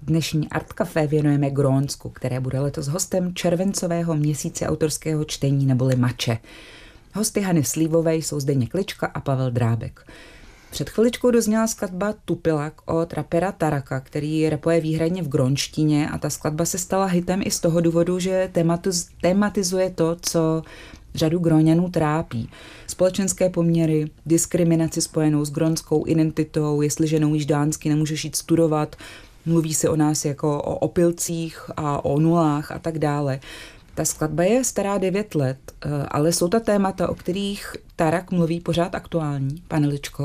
Dnešní Art Café věnujeme Grónsku, které bude letos hostem červencového měsíce autorského čtení neboli Mače. Hosty Hany Slívové jsou Zdeněk Lička a Pavel Drábek. Před chviličkou dozněla skladba Tupilak od rapera Taraka, který rapuje výhradně v grónštině, a ta skladba se stala hitem i z toho důvodu, že tematizuje to, co řadu Gróňanů trápí. Společenské poměry, diskriminaci spojenou s grónskou identitou, jestliže neumíš dánsky, nemůžeš jít studovat, mluví se o nás jako o opilcích a o nulách a tak dále. Ta skladba je stará 9 let, ale jsou ta témata, o kterých Tarak mluví, pořád aktuální. Pane Ličko?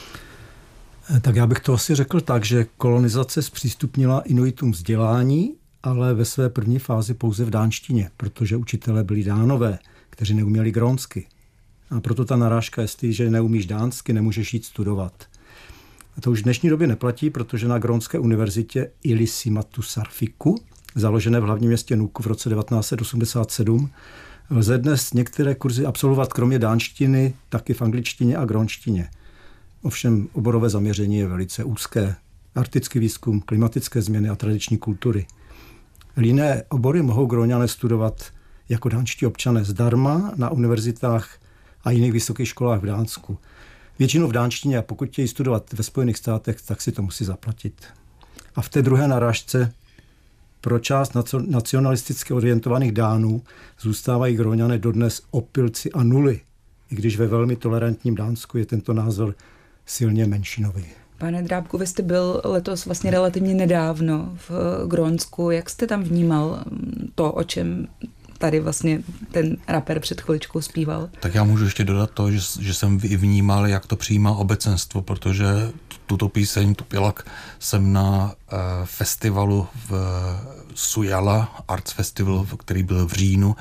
Tak já bych to asi řekl tak, že kolonizace zpřístupnila Inuitům vzdělání, ale ve své první fázi pouze v dánštině, protože učitelé byli Dánové, kteří neuměli grónsky. A proto ta narážka je, že neumíš dánsky, nemůžeš jít studovat. A to už v dnešní době neplatí, protože na Grónské univerzitě Ilisimatusarfiku, založené v hlavním městě Nuuku v roce 1987, lze dnes některé kurzy absolvovat kromě dánštiny taky v angličtině a grónštině. Ovšem oborové zaměření je velice úzké. Arktický výzkum, klimatické změny a tradiční kultury. Jiné obory mohou Gróňané studovat jako dánští občané zdarma na univerzitách a jiných vysokých školách v Dánsku. Většinou v dánštině, a pokud chtějí studovat ve Spojených státech, tak si to musí zaplatit. A v té druhé narážce pro část nacionalisticky orientovaných Dánů zůstávají Gróňané dodnes opilci a nuly, i když ve velmi tolerantním Dánsku je tento názor silně menšinový. Pane Drábku, vy jste byl letos vlastně relativně nedávno v Grónsku. Jak jste tam vnímal to, o čem tady vlastně ten rapper před chviličkou zpíval? Tak já můžu ještě dodat to, že jsem i vnímal, jak to přijímá obecenstvo, protože tuto píseň Tupilak jsem na festivalu v Sujala, Arts Festival, který byl v říjnu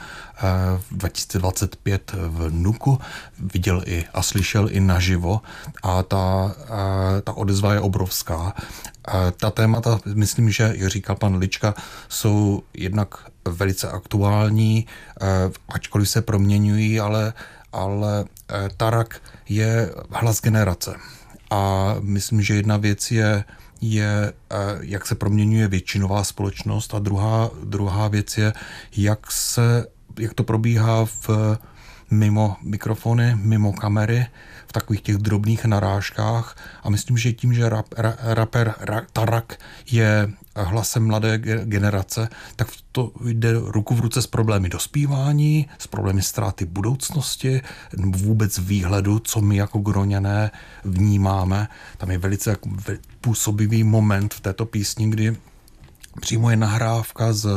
2025 v Nuuku, viděl i a slyšel i naživo, a ta odezva je obrovská. Ta témata, myslím, že, jak říkal pan Lička, jsou jednak velice aktuální, ačkoliv se proměňují, ale Tarak je hlas generace. A myslím, že jedna věc je, jak se proměňuje většinová společnost, a druhá věc je, jak to probíhá mimo mikrofony, mimo kamery, v takových těch drobných narážkách. A myslím, že tím, že rapper Tarak je hlasem mladé generace, tak to jde ruku v ruce s problémy dospívání, s problémy ztráty budoucnosti, nebo vůbec výhledu, co my jako Gróňané vnímáme. Tam je velice působivý moment v této písni, kdy přímo je nahrávka z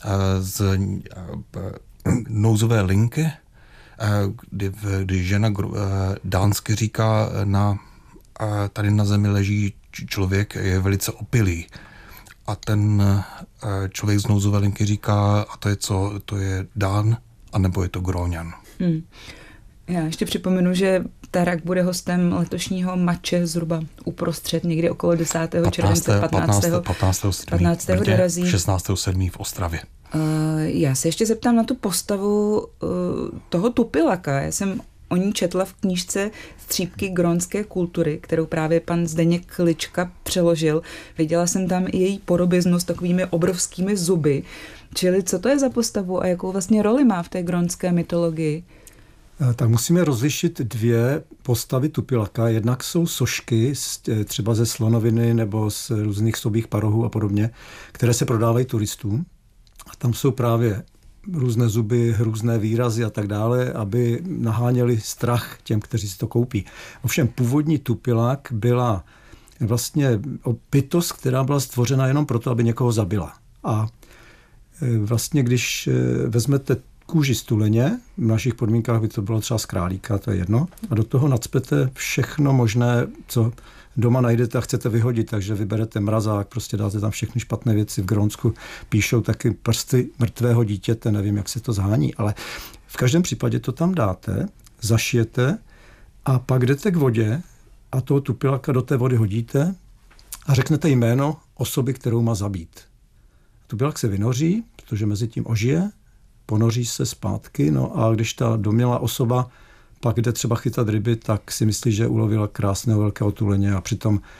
nouzové linky, kdy žena dánsky říká, tady na zemi leží člověk, je velice opilý. A ten člověk z nouzové linky říká, a to je co? To je Dán, anebo je to Gróňan? Já ještě připomenu, že Tarak bude hostem letošního Mače zhruba uprostřed, někdy okolo 10. července, 15. dorazí. 16.7. v Ostravě. Já se ještě zeptám na tu postavu toho Tupilaka. Já jsem o ní četla v knížce Střípky grónské kultury, kterou právě pan Zdeněk Lička přeložil. Viděla jsem tam i její podobiznu s takovými obrovskými zuby. Čili co to je za postavu a jakou vlastně roli má v té grónské mytologii? Tak musíme rozlišit dvě postavy Tupilaka. Jednak jsou sošky, třeba ze slonoviny nebo z různých sobých parohů a podobně, které se prodávají turistům. A tam jsou právě různé zuby, různé výrazy a tak dále, aby naháněli strach těm, kteří si to koupí. Ovšem původní Tupilak byla vlastně bytost, která byla stvořena jenom proto, aby někoho zabila. A vlastně, když vezmete kůži z tuleně, v našich podmínkách by to bylo třeba z králíka, to je jedno, a do toho nacpete všechno možné, co doma najdete a chcete vyhodit, takže vyberete mrazák, prostě dáte tam všechny špatné věci. V Grónsku píšou taky prsty mrtvého dítěte, nevím, jak se to zhání, ale v každém případě to tam dáte, zašijete a pak jdete k vodě a toho Tupilaka do té vody hodíte a řeknete jméno osoby, kterou má zabít. Tupilak se vynoří, protože mezi tím ožije, ponoří se zpátky, no a když ta domnělá osoba pak jde třeba chytat ryby, tak si myslí, že ulovila krásného velkého tuleně a přitom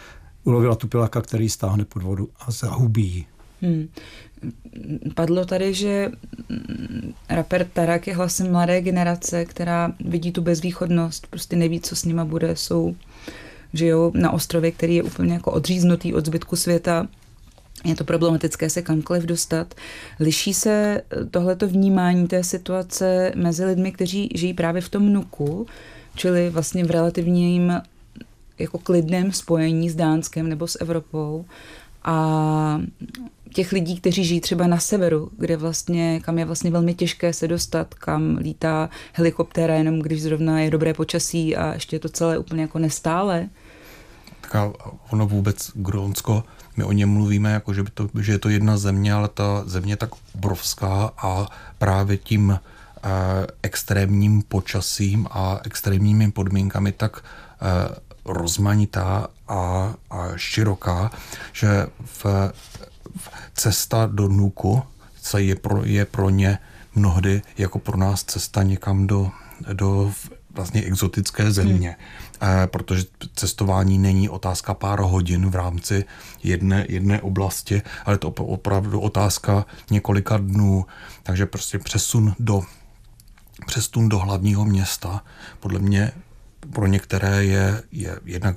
ulovila tupilaka, který stáhne pod vodu a zahubí. Padlo tady, že rapper Tarak je hlasem mladé generace, která vidí tu bezvýchodnost, prostě neví, co s nima bude, žijou na ostrově, který je úplně jako odříznutý od zbytku světa. Je to problematické se kamkoliv dostat. Liší se tohleto vnímání té situace mezi lidmi, kteří žijí právě v tom Nuku, čili vlastně v relativním jako klidném spojení s Dánskem nebo s Evropou, a těch lidí, kteří žijí třeba na severu, kam je vlastně velmi těžké se dostat, kam lítá helikoptéra jenom když zrovna je dobré počasí a ještě je to celé úplně jako nestále. Tak a ono vůbec Grónsko, my o něm mluvíme, jako že je to jedna země, ale ta země je tak obrovská a právě tím extrémním počasím a extrémními podmínkami tak rozmanitá a široká, že cesta do Nuku je pro ně mnohdy jako pro nás cesta někam do vlastně exotické země. Protože cestování není otázka pár hodin v rámci jedné oblasti, ale to opravdu otázka několika dnů. Takže prostě přesun do hlavního města podle mě pro některé je jednak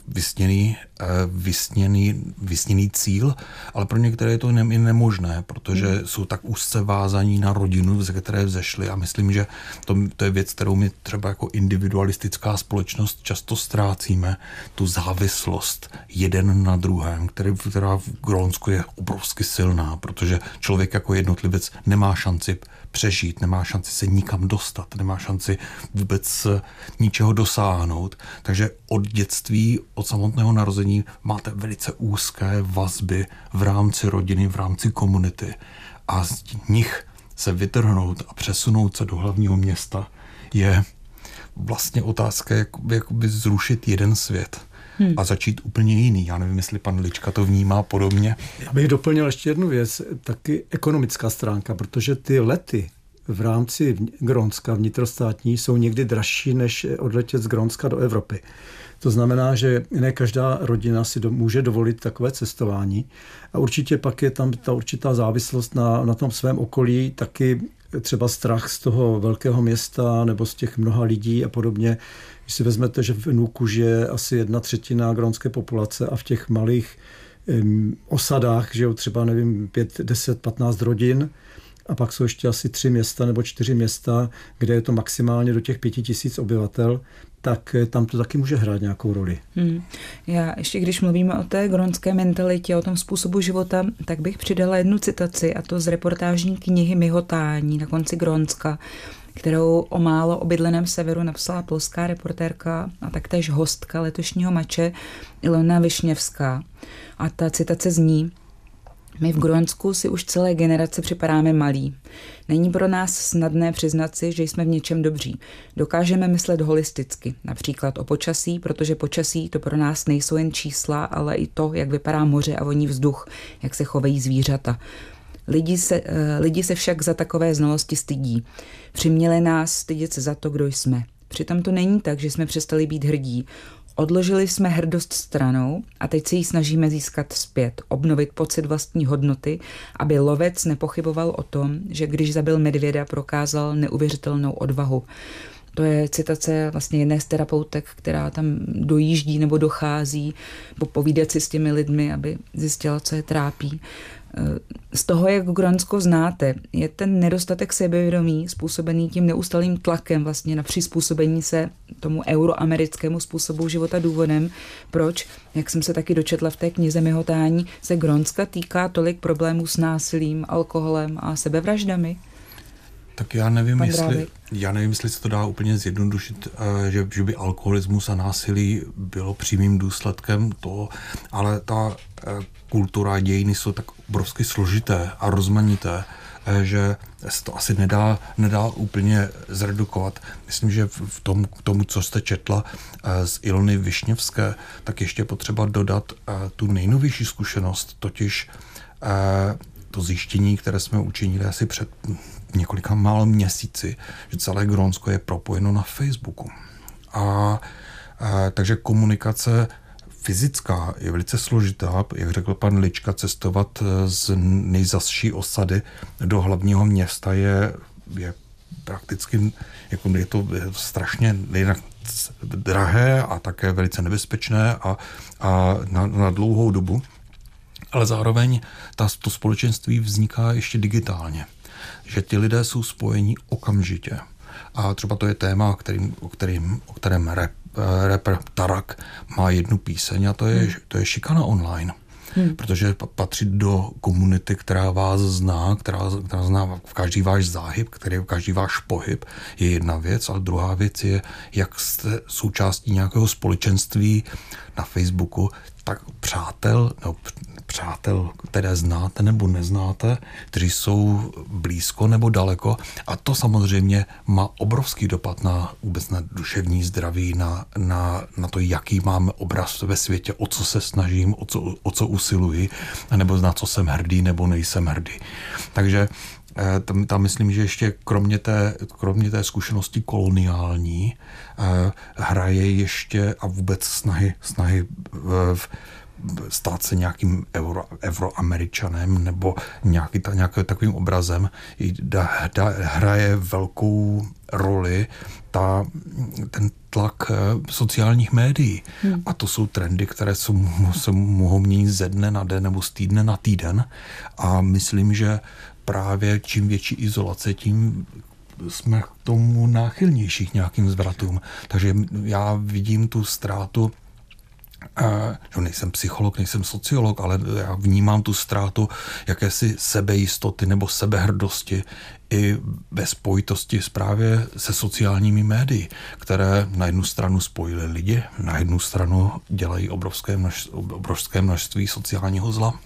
vysněný cíl, ale pro některé je to i nemožné, protože jsou tak úzce vázaní na rodinu, ze které vzešli, a myslím, že to je věc, kterou my třeba jako individualistická společnost často ztrácíme, tu závislost jeden na druhém, která v Grónsku je obrovsky silná, protože člověk jako jednotlivec nemá šanci přežít, nemá šanci se nikam dostat, nemá šanci vůbec ničeho dosáhnout. Takže od dětství, od samotného narození máte velice úzké vazby v rámci rodiny, v rámci komunity, a z nich se vytrhnout a přesunout se do hlavního města je vlastně otázka, jakoby zrušit jeden svět a začít úplně jiný. Já nevím, jestli pan Lička to vnímá podobně. Já bych doplnil ještě jednu věc, taky ekonomická stránka, protože ty lety v rámci Grónska vnitrostátní jsou někdy dražší, než odletět z Grónska do Evropy. To znamená, že ne každá rodina si může dovolit takové cestování, a určitě pak je tam ta určitá závislost na tom svém okolí, taky třeba strach z toho velkého města nebo z těch mnoha lidí a podobně. Když si vezmete, že v Nuku žije asi 1/3 grónské populace a v těch malých osadách žijou třeba, nevím, 5, 10, 15 rodin, a pak jsou ještě asi 3 města nebo 4 města, kde je to maximálně do těch 5 000 obyvatel, tak tam to taky může hrát nějakou roli. Já ještě, když mluvíme o té grónské mentalitě, o tom způsobu života, tak bych přidala jednu citaci, a to z reportážní knihy Myhotání na konci Grónska, kterou o málo obydleném severu napsala polská reportérka a taktéž hostka letošního Mače Ilona Višněvská. A ta citace zní: My v Grónsku si už celé generace připadáme malí. Není pro nás snadné přiznat si, že jsme v něčem dobří. Dokážeme myslet holisticky, například o počasí, protože počasí to pro nás nejsou jen čísla, ale i to, jak vypadá moře a voní vzduch, jak se chovají zvířata. Lidi se však za takové znalosti stydí. Přiměli nás stydět se za to, kdo jsme. Přitom to není tak, že jsme přestali být hrdí. Odložili jsme hrdost stranou a teď se ji snažíme získat zpět, obnovit pocit vlastní hodnoty, aby lovec nepochyboval o tom, že když zabil medvěda, prokázal neuvěřitelnou odvahu. To je citace vlastně jedné z terapeutek, která tam dojíždí nebo dochází povídat si s těmi lidmi, aby zjistila, co je trápí. Z toho, jak Grónsko znáte, je ten nedostatek sebevědomí způsobený tím neustálým tlakem vlastně na přizpůsobení se tomu euroamerickému způsobu života důvodem, proč, jak jsem se taky dočetla v té knize Myhotání, se Grónska týká tolik problémů s násilím, alkoholem a sebevraždami? Tak já nevím, jestli se to dá úplně zjednodušit, že by alkoholismus a násilí bylo přímým důsledkem toho, ale ta kultura a dějiny jsou tak obrovsky složité a rozmanité, že se to asi nedá úplně zredukovat. Myslím, že v tomu, co jste četla z Ilony Višněvské, tak ještě potřeba dodat tu nejnovější zkušenost, totiž to zjištění, které jsme učinili asi před několika málo měsíci, že celé Grónsko je propojeno na Facebooku. Takže komunikace fyzická, je velice složitá, jak řekl pan Lička, cestovat z nejzasší osady do hlavního města je prakticky, jako je to strašně jinak drahé a také velice nebezpečné a na dlouhou dobu. Ale zároveň to společenství vzniká ještě digitálně. Že ti lidé jsou spojení okamžitě. A třeba to je téma, o kterém rapper Tarak má jednu píseň a to je šikana online. Protože patřit do komunity, která vás zná, která zná každý váš záhyb, každý váš pohyb, je jedna věc, ale druhá věc je, jak jste součástí nějakého společenství na Facebooku, tak přátel, které znáte nebo neznáte, kteří jsou blízko nebo daleko. A to samozřejmě má obrovský dopad na duševní zdraví, na to, jaký máme obraz ve světě, o co se snažím, o co usiluji, nebo na co jsem hrdý nebo nejsem hrdý. Takže tam myslím, že ještě kromě té zkušenosti koloniální hraje ještě a vůbec snahy stát se nějakým euroameričanem nebo nějakým takovým obrazem, hraje velkou roli ten tlak sociálních médií. A to jsou trendy, které se mohou měnit ze dne na den nebo z týdne na týden. A myslím, že právě čím větší izolace, tím jsme k tomu náchylnější k nějakým zvratům. Takže já vidím tu ztrátu, nejsem psycholog, nejsem sociolog, ale já vnímám tu ztrátu jakési sebejistoty nebo sebehrdosti i ve spojitosti právě se sociálními médii, které na jednu stranu spojily lidi, na jednu stranu dělají obrovské množství sociálního zla.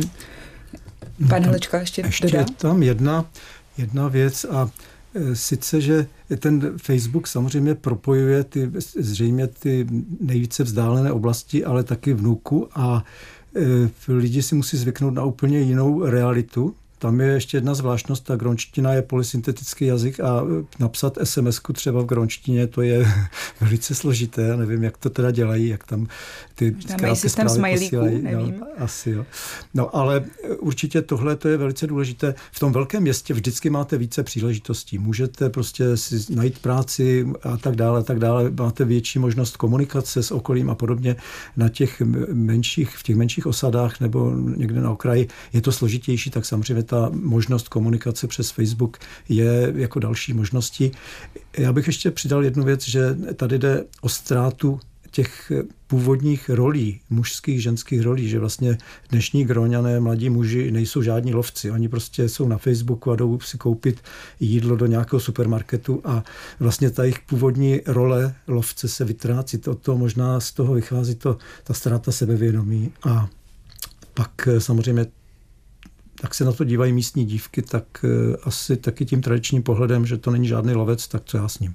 Pane Lička, ještě dodá? Je tam jedna věc a sice, že ten Facebook samozřejmě propojuje zřejmě ty nejvíce vzdálené oblasti, ale taky vnuku a lidi si musí zvyknout na úplně jinou realitu. Tam je ještě jedna zvláštnost, ta gronština je polysyntetický jazyk a napsat SMS-ku třeba v gronštině, to je velice složité, já nevím, jak to teda dělají, jak tam ty krátké zprávy posílají. Nevím. No, asi jo. No, ale určitě tohle to je velice důležité. V tom velkém městě vždycky máte více příležitostí. Můžete prostě si najít práci a tak dále. Máte větší možnost komunikace s okolím a podobně. V těch menších osadách nebo někde na okraji je to složitější, tak samozřejmě ta možnost komunikace přes Facebook je jako další možnosti. Já bych ještě přidal jednu věc, že tady jde o ztrátu těch původních rolí, mužských, ženských rolí, že vlastně dnešní Gróňané, mladí muži nejsou žádní lovci. Oni prostě jsou na Facebooku a jdou si koupit jídlo do nějakého supermarketu a vlastně ta jejich původní role lovce se vytrácí. To možná z toho vychází ta ztráta sebevědomí a pak samozřejmě tak se na to dívají místní dívky, tak asi taky tím tradičním pohledem, že to není žádný lovec, tak co já s ním.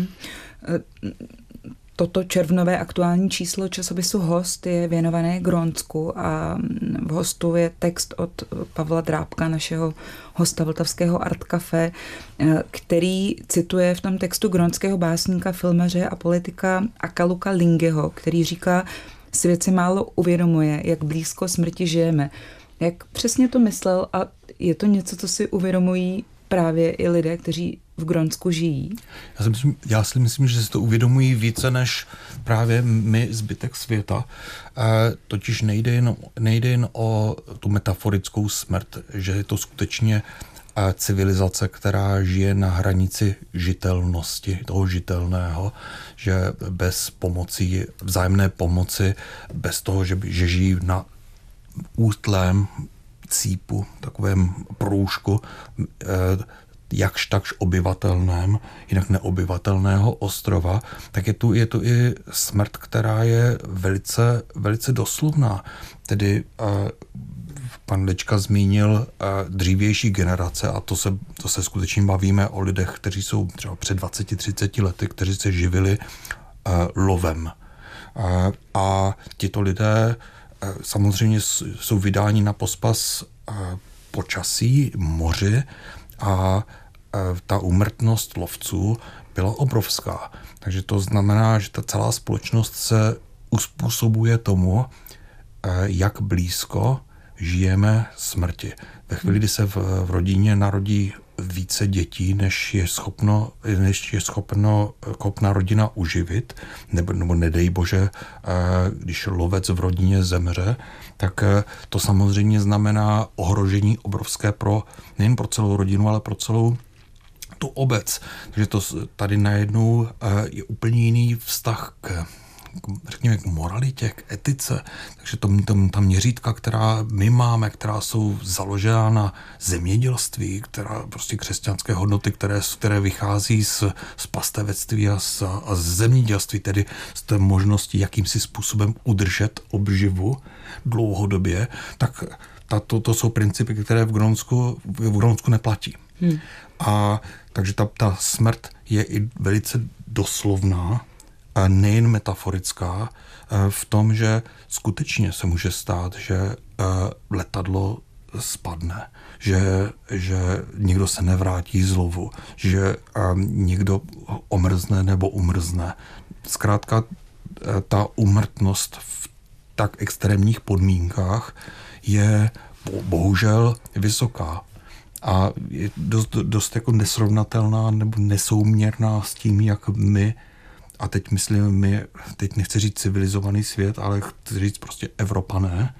Toto červnové aktuální číslo časopisu Host je věnované Grónsku a v Hostu je text od Pavla Drábka, našeho hosta vltavského Art Café, který cituje v tom textu grónského básníka, filmaře a politika Akaluka Lingeho, který říká: svět si málo uvědomuje, jak blízko smrti žijeme. Jak přesně to myslel a je to něco, co si uvědomují právě i lidé, kteří v Grónsku žijí? Já si myslím, že si to uvědomují více než právě my, zbytek světa. Totiž nejde jen o tu metaforickou smrt, že je to skutečně civilizace, která žije na hranici žitelnosti, toho žitelného, že bez pomoci, vzájemné pomoci, bez toho, že žijí na útlém cípu, takovém průžku, jakž takž obyvatelném, jinak neobyvatelného ostrova, tak je tu i smrt, která je velice, velice doslovná. Tedy pan Lička zmínil dřívější generace a to se skutečně bavíme o lidech, kteří jsou třeba před 20-30 lety, kteří se živili lovem. A tito lidé samozřejmě jsou vydáni na pospas počasí, moři a ta úmrtnost lovců byla obrovská. Takže to znamená, že ta celá společnost se uspůsobuje tomu, jak blízko žijeme smrti. Ve chvíli, kdy se v rodině narodí více dětí, než je schopna rodina uživit, nebo nedej bože, když lovec v rodině zemře, tak to samozřejmě znamená ohrožení obrovské nejen pro celou rodinu, ale pro celou tu obec. Takže to tady najednou je úplně jiný vztah řekněme, k moralitě, k etice. Takže ta měřítka, která my máme, která jsou založená na zemědělství, která prostě křesťanské hodnoty, které vychází z pastevectví a z zemědělství, tedy z té možnosti jakýmsi způsobem udržet obživu dlouhodobě, tak to jsou principy, které v Grónsku neplatí. A takže ta smrt je i velice doslovná, a nejen metaforická, v tom, že skutečně se může stát, že letadlo spadne, že někdo se nevrátí z lovu, že někdo omrzne nebo umrzne. Zkrátka ta úmrtnost v tak extrémních podmínkách je bohužel vysoká a je dost jako nesrovnatelná nebo nesouměrná s tím, jak my, a teď myslím teď nechci říct civilizovaný svět, ale chci říct prostě Evropané,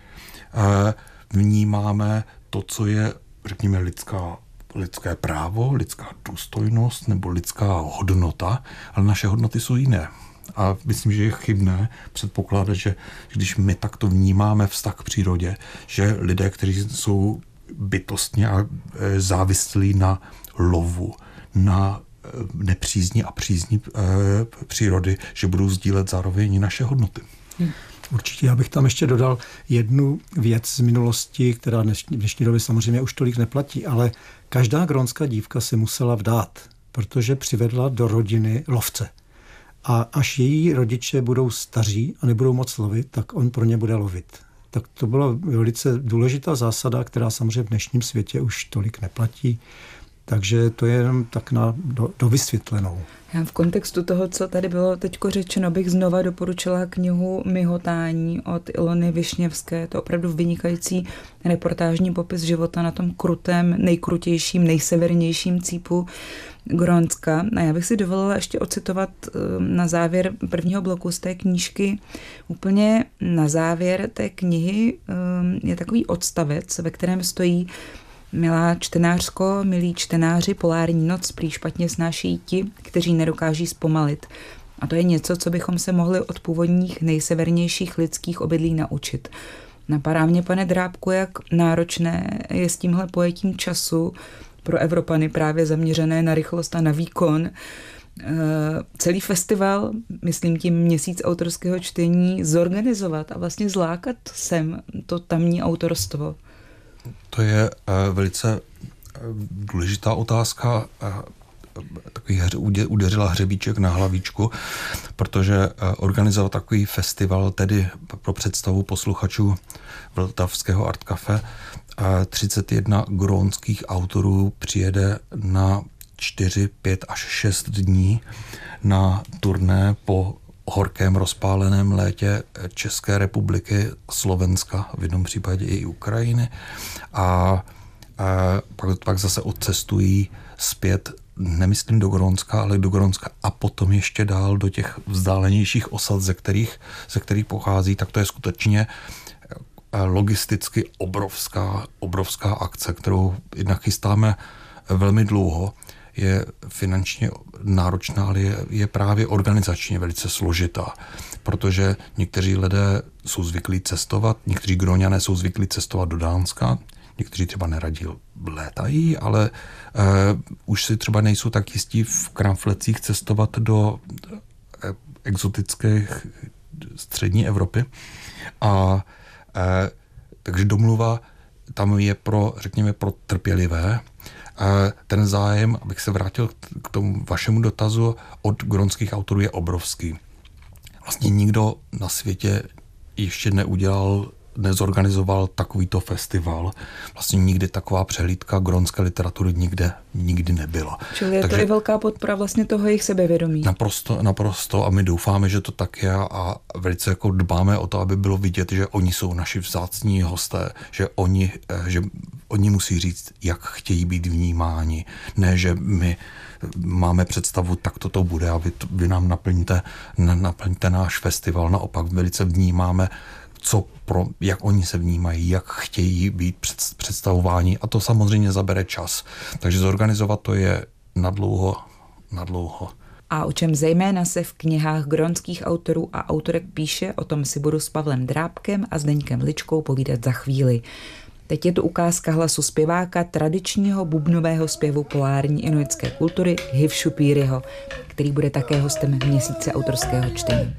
vnímáme to, co je, řekněme, lidské právo, lidská důstojnost nebo lidská hodnota, ale naše hodnoty jsou jiné. A myslím, že je chybné předpokládat, že když my takto vnímáme vztah k přírodě, že lidé, kteří jsou bytostně závislí na lovu, na nepřízní a přízní přírody, že budou sdílet zároveň i naše hodnoty. Určitě, já bych tam ještě dodal jednu věc z minulosti, která v dnešní době samozřejmě už tolik neplatí, ale každá grónská dívka se musela vdát, protože přivedla do rodiny lovce. A až její rodiče budou staří a nebudou moc lovit, tak on pro ně bude lovit. Tak to byla velice důležitá zásada, která samozřejmě v dnešním světě už tolik neplatí. Takže to je jenom tak na dovysvětlenou. Já v kontextu toho, co tady bylo teďko řečeno, bych znova doporučila knihu Myhotání od Ilony Višněvské. To je opravdu vynikající reportážní popis života na tom krutém, nejkrutějším, nejsevernějším cípu Grónska. A já bych si dovolila ještě ocitovat na závěr prvního bloku z té knížky. Úplně na závěr té knihy je takový odstavec, ve kterém stojí: Milá čtenářko, milí čtenáři, polární noc prý špatně snáší ti, kteří nedokáží zpomalit. A to je něco, co bychom se mohli od původních nejsevernějších lidských obydlí naučit. Napadá mě, pane Drábku, jak náročné je s tímhle pojetím času pro Evropany právě zaměřené na rychlost a na výkon. Celý festival, myslím tím měsíc autorského čtení, zorganizovat a vlastně zlákat sem to tamní autorstvo. To je velice důležitá otázka. Takový udeřila hřebíček na hlavičku, protože organizovat takový festival, tedy pro představu posluchačů Vltavského Art Café, 31 grónských autorů přijede na 4, 5 až 6 dní na turné po horkém rozpáleném létě České republiky, Slovenska, v jednom případě i Ukrajiny. A pak zase odcestují zpět, nemyslím do Grónska, ale do Grónska a potom ještě dál do těch vzdálenějších osad, ze kterých pochází. Tak to je skutečně logisticky obrovská akce, kterou jednak chystáme velmi dlouho. Je finančně náročná, ale je právě organizačně velice složitá, protože někteří lidé jsou zvyklí cestovat, někteří Gróňané jsou zvyklí cestovat do Dánska, někteří třeba neradí létají, ale už si třeba nejsou tak jistí v kramflecích cestovat do exotické střední Evropy. Takže domluva tam je řekněme, pro trpělivé. Ten zájem, abych se vrátil k tomu vašemu dotazu, od grónských autorů je obrovský. Vlastně nikdo na světě ještě neudělal nezorganizoval takovýto festival. Vlastně nikdy taková přehlídka grónské literatury nikdy nebyla. Čili je to i velká podpora vlastně toho jejich sebevědomí. Naprosto a my doufáme, že to tak je a velice jako dbáme o to, aby bylo vidět, že oni jsou naši vzácní hosté, že oni musí říct, jak chtějí být vnímáni. Ne, že my máme představu, tak to bude a vy nám naplňte náš festival. Naopak velice vnímáme, jak oni se vnímají, jak chtějí být představováni a to samozřejmě zabere čas. Takže zorganizovat to je na dlouho. A o čem zejména se v knihách grónských autorů a autorek píše, o tom si budu s Pavlem Drábkem a Zdeňkem Ličkou povídat za chvíli. Teď je tu ukázka hlasu zpěváka tradičního bubnového zpěvu polární inuitské kultury Hivšupíryho, který bude také hostem měsíce autorského čtení.